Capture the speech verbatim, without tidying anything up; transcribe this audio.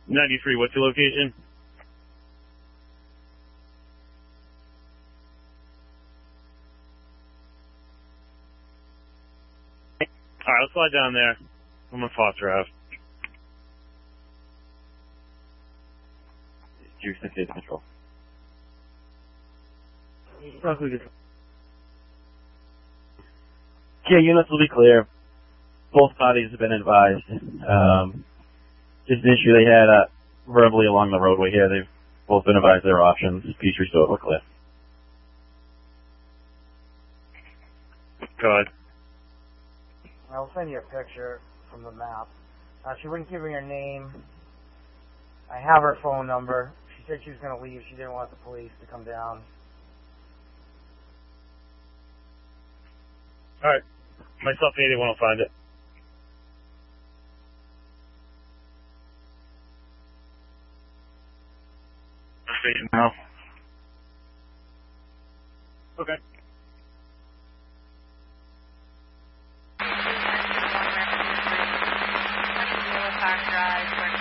ninety-three, what's your location? Alright, let's slide down there. I'm on Foster Ave. Houston State Control. Yeah, units will be clear. Both parties have been advised. Um, just an issue they had uh, verbally along the roadway here. They've both been advised their options. Petrie Store, we're clear. Go ahead. I'll send you a picture from the map. Uh, she wouldn't give me her name. I have her phone number. She said she was going to leave. She didn't want the police to come down. Alright. Myself and anyone will find it. Station now. Okay. Park Drive,